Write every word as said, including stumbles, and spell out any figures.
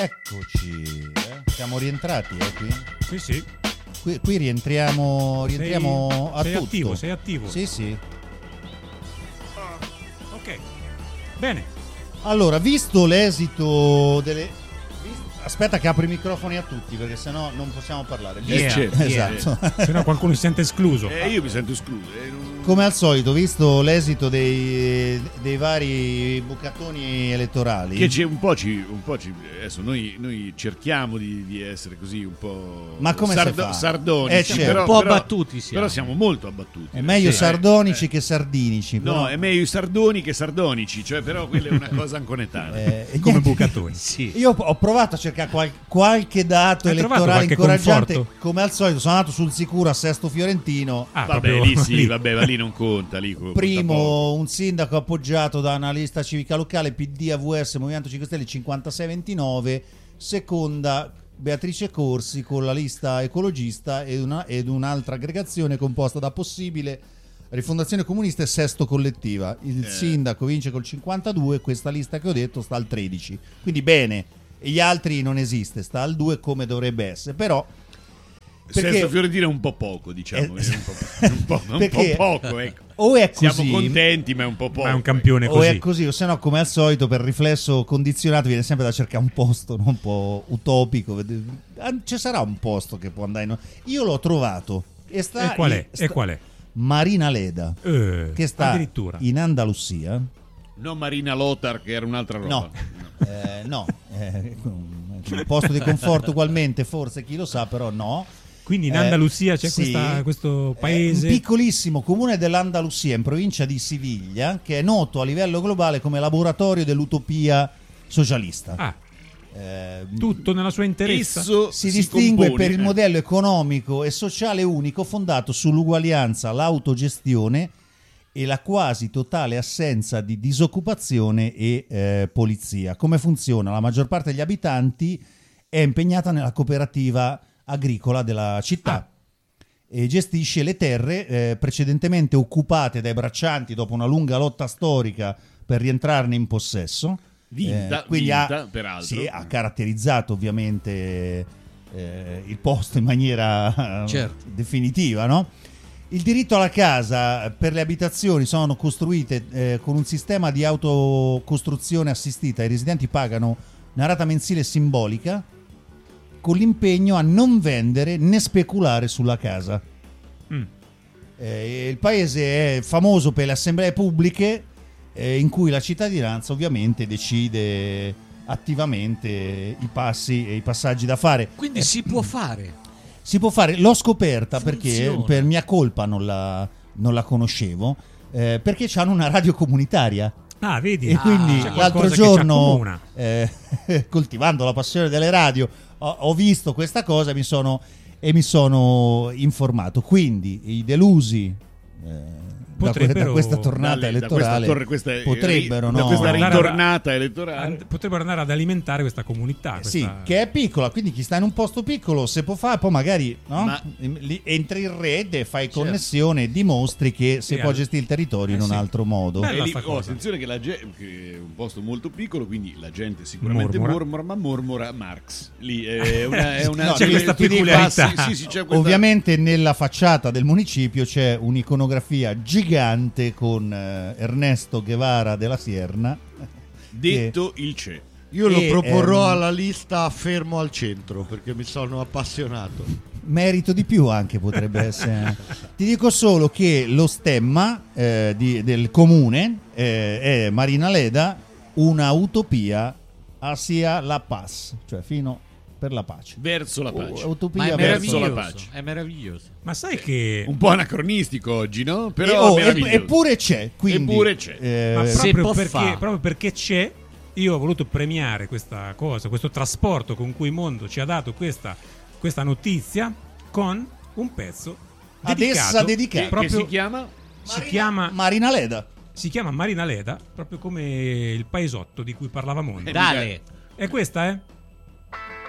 Eccoci, eh? Siamo rientrati eh, qui? Sì, sì. Qui, qui rientriamo, rientriamo sei, a sei tutto. attivo, sei attivo. Sì, sì. Ok, bene. Allora, visto l'esito delle... Aspetta che apro i microfoni a tutti, perché sennò non possiamo parlare. Yeah, certo. yeah. Esatto. Se no qualcuno si sente escluso. Eh, io mi sento escluso. Eh, non... Come al solito, visto l'esito dei, dei vari bucatoni elettorali, Che c'è un po' ci, un po' ci adesso noi, noi cerchiamo di, di essere così un po' Ma come si fa? sardonici, Eh, certo. però, Un po' però- abbattuti siamo. Però siamo molto abbattuti. è meglio Sì, sardonici eh, che sardinici. No, però- è meglio i sardoni che sardonici, cioè però quella è una cosa anconetana. eh, e Come niente. bucatoni. Sì. Io ho provato a cercare qual- qualche dato Hai trovato elettorale qualche incoraggiante. conforto? Come al solito, sono andato sul sicuro a Sesto Fiorentino. Ah, vabbè, proprio lì sì, lì. vabbè, ma lì non conta, lì conta poco. Primo, un sindaco appoggiato da una lista civica locale, P D, A V S, Movimento cinque Stelle, cinquantasei ventinove. Seconda, Beatrice Corsi con la lista ecologista ed, una, ed un'altra aggregazione composta da Possibile, Rifondazione Comunista e Sesto Collettiva. Il Eh. sindaco vince col cinquantadue, questa lista che ho detto sta al tredici. Quindi bene, e gli altri non esiste, sta al due come dovrebbe essere, però... perché- Sesto Fiorentino è un po' poco, diciamo, Eh, è un po', un po', un perché po' poco, ecco. o è così, Siamo contenti, ma è un po' poco. Ma è un campione o così. è così, o se no, come al solito, per riflesso condizionato viene sempre da cercare un posto, no? Un po' utopico. Vede- ah, ci sarà un posto che può andare in... Io l'ho trovato e sta E qual è? in- sta- E qual è? Marina Leda, Eh, che sta addirittura. in Andalusia. Non Marina Lothar, che era un'altra roba. No, eh, no, eh, un posto di conforto ugualmente, forse, chi lo sa, però no. Quindi in Eh, Andalusia c'è sì. questa- questo È paese. un piccolissimo comune dell'Andalusia in provincia di Siviglia, che è noto a livello globale come laboratorio dell'utopia socialista. Ah, Eh, tutto nella sua interezza. Esso si distingue compone, per il eh. modello economico e sociale unico fondato sull'uguaglianza, l'autogestione e la quasi totale assenza di disoccupazione e eh, polizia. Come funziona? La maggior parte degli abitanti è impegnata nella cooperativa agricola della città Ah. e gestisce le terre eh, precedentemente occupate dai braccianti dopo una lunga lotta storica per rientrarne in possesso. Vinta, Eh, quindi vinta, ha, peraltro. sì, ha caratterizzato ovviamente eh, il posto in maniera eh, Certo. definitiva, no? Il diritto alla casa per le abitazioni sono costruite eh, con un sistema di autocostruzione assistita. I residenti pagano una rata mensile simbolica con l'impegno a non vendere né speculare sulla casa. Mm. Eh, il paese è famoso per le assemblee pubbliche eh, in cui la cittadinanza ovviamente decide attivamente i passi e i passaggi da fare. Quindi Eh, si può fare. si può fare, l'ho scoperta perché Funziona. per mia colpa non la, non la conoscevo, eh, perché hanno una radio comunitaria. Ah, vedi? E quindi C'è l'altro qualcosa che ci giorno, accomuna. eh, coltivando la passione delle radio, ho, ho visto questa cosa e mi sono, e mi sono informato. Quindi i delusi eh, da, que- Potrebbero- da questa tornata Dalle- da elettorale questa torre- questa- potrebbero, da no? questa Andare ritornata ad- elettorale. and- potrebbero andare ad alimentare questa comunità. Eh, sì, questa- che è piccola, quindi chi sta in un posto piccolo se può fare, poi magari no? Ma- Lì entri in rete, fai Certo. connessione e dimostri che si Sì, può al- gestire il territorio eh, in un sì. altro modo. Bella E lì- sta oh, cosa. attenzione che, la ge- che è un posto molto piccolo, quindi la gente sicuramente Mormora. mormora, ma mormora Marx. Lì è una, è una No, c'è ti- questa ti peculiarità. ripassi- sì, sì, c'è questa- Ovviamente nella facciata del municipio c'è un'iconografia gigante con eh, Ernesto Guevara della Sierna. detto il C E. Io lo E, proporrò ehm, alla lista fermo al centro perché mi sono appassionato. Merito di più anche potrebbe essere. Ti dico solo che lo stemma eh, di- del comune eh, è Marina Leda, una utopia hacia la paz, cioè fino per la pace. verso la pace. U- utopia Ma è verso la meraviglioso. pace. È meraviglioso. Ma sai che Un po' anacronistico oggi, no? E- Però oh, e- meraviglioso. eppure c'è, quindi, Eppure c'è. eh, Ma se proprio può perché, fa. proprio perché c'è, io ho voluto premiare questa cosa, questo trasporto con cui il mondo ci ha dato questa, questa notizia con un pezzo Ad dedicato, essa dedicato. Che, proprio, che si chiama? si chiama Marina Leda. si chiama Marina Leda, proprio come il paesotto di cui parlava Monti. Dale. E questa è